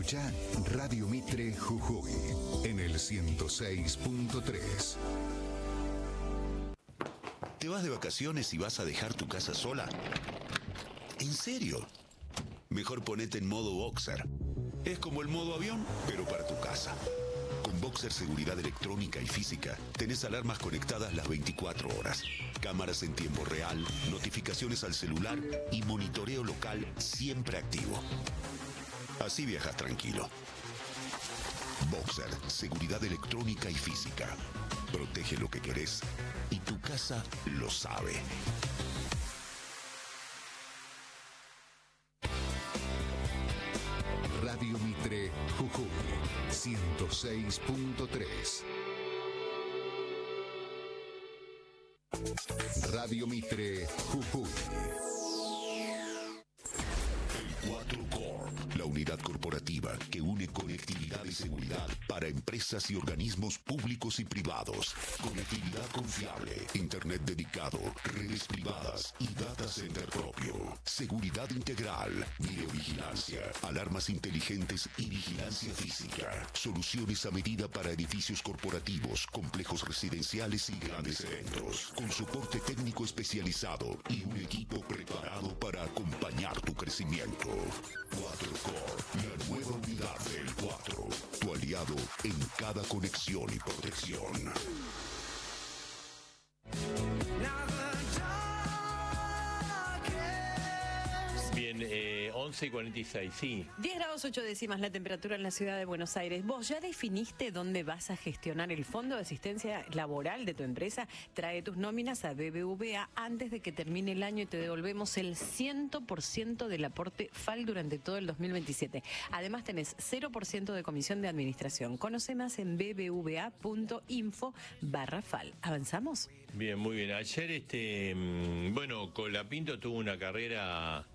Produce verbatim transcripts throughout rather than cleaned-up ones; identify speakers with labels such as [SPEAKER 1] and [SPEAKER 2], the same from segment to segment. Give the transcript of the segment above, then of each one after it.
[SPEAKER 1] Escucha Radio Mitre Jujuy en el ciento seis punto tres.
[SPEAKER 2] ¿Te vas de vacaciones y vas a dejar tu casa sola? ¿En serio? Mejor ponete en modo Boxer. Es como el modo avión, pero para tu casa. Con Boxer Seguridad Electrónica y Física, tenés alarmas conectadas las veinticuatro horas, cámaras en tiempo real, notificaciones al celular y monitoreo local siempre activo. Así viajas tranquilo. Boxer Seguridad Electrónica y Física. Protege lo que querés y tu casa lo sabe.
[SPEAKER 1] Radio Mitre Jujuy ciento seis punto tres. Radio Mitre Jujuy. El cuatro Corp, la unidad corporativa que une conectividad y seguridad para empresas y organismos públicos y privados. Conectividad confiable, internet dedicado, redes privadas y data center propio. Seguridad integral, videovigilancia, alarmas inteligentes y vigilancia física. Soluciones a medida para edificios corporativos, complejos residenciales y grandes eventos. Con soporte técnico especializado y un equipo preparado para acompañar tu crecimiento. cuatro Corp, la nueva unidad del cuatro. Tu aliado en cada conexión y protección.
[SPEAKER 3] Bien, eh, once y cuarenta y seis, sí.
[SPEAKER 4] diez grados ocho décimas la temperatura en la ciudad de Buenos Aires. ¿Vos ya definiste dónde vas a gestionar el fondo de asistencia laboral de tu empresa? Trae tus nóminas a B B V A antes de que termine el año y te devolvemos el cien por ciento del aporte F A L durante todo el dos mil veintisiete. Además tenés cero por ciento de comisión de administración. Conoce más en bbva.info barra F A L. ¿Avanzamos?
[SPEAKER 3] Bien, muy bien. Ayer, este, bueno, Colapinto tuvo una carrera...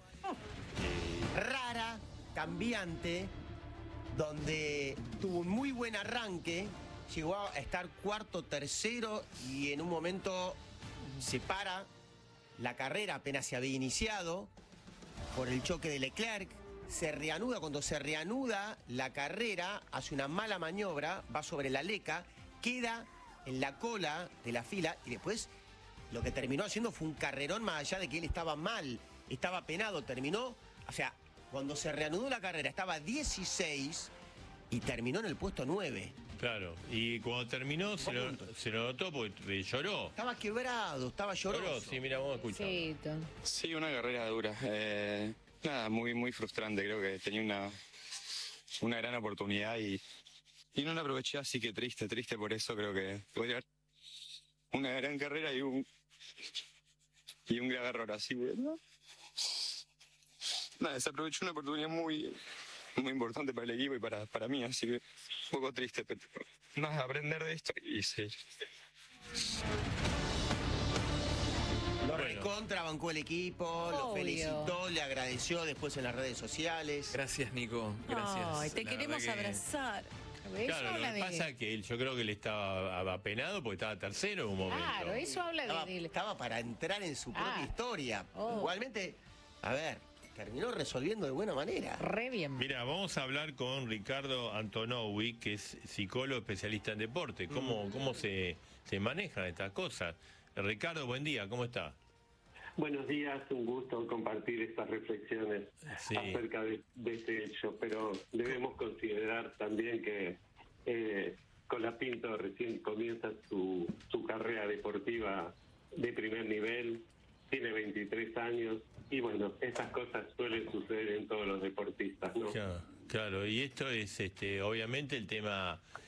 [SPEAKER 5] rara, cambiante, donde tuvo un muy buen arranque, llegó a estar cuarto, tercero y en un momento se para la carrera, apenas se había iniciado por el choque de Leclerc, se reanuda, cuando se reanuda la carrera, hace una mala maniobra, va sobre la leca, queda en la cola de la fila y después lo que terminó haciendo fue un carrerón más allá de que él estaba mal, estaba penado, terminó, o sea, cuando se reanudó la carrera estaba dieciséis y terminó en el puesto nueve.
[SPEAKER 3] Claro, y cuando terminó se lo, se lo notó porque lloró.
[SPEAKER 5] Estaba quebrado, estaba lloroso.
[SPEAKER 3] Lloró, sí, mira, vamos a escuchar.
[SPEAKER 6] Sí,
[SPEAKER 7] sí, una carrera dura. Eh, nada, muy, muy frustrante. Creo que tenía una, una gran oportunidad y, y no la aproveché, así que triste, triste por eso. Creo que podría haber una gran carrera y un, y un grave error así, ¿no? Nada, desaprovechó una oportunidad muy, muy importante para el equipo y para, para mí, así que un poco triste, pero nada, aprender de esto y seguir.
[SPEAKER 5] Lo recontra bancó el equipo,
[SPEAKER 6] Obvio.
[SPEAKER 5] lo felicitó, le agradeció después en las redes sociales.
[SPEAKER 8] Gracias, Nico, gracias.
[SPEAKER 4] Ay, te
[SPEAKER 8] La
[SPEAKER 4] queremos
[SPEAKER 8] verdad que-
[SPEAKER 4] abrazar.
[SPEAKER 3] Claro, lo que pasa es que él, yo creo que él estaba apenado porque estaba tercero en un momento.
[SPEAKER 6] Claro, eso habla
[SPEAKER 5] Estaba,
[SPEAKER 6] de...
[SPEAKER 5] estaba para entrar en su propia
[SPEAKER 6] Ah.
[SPEAKER 5] historia.
[SPEAKER 6] Oh.
[SPEAKER 5] Igualmente, a ver, terminó resolviendo de buena manera.
[SPEAKER 6] Re bien.
[SPEAKER 3] Mira, vamos a hablar con Ricardo Antonowi, que es psicólogo especialista en deporte. ¿Cómo, cómo se, se manejan estas cosas? Ricardo, buen día, ¿cómo está?
[SPEAKER 9] Buenos días, un gusto compartir estas reflexiones
[SPEAKER 3] Sí.
[SPEAKER 9] acerca de, de este hecho, pero debemos considerar también que eh, Colapinto recién comienza su, su carrera deportiva de primer nivel, tiene veintitrés años y bueno, esas cosas suelen suceder en todos los deportistas, ¿no?
[SPEAKER 3] Claro, claro, y esto es este obviamente el tema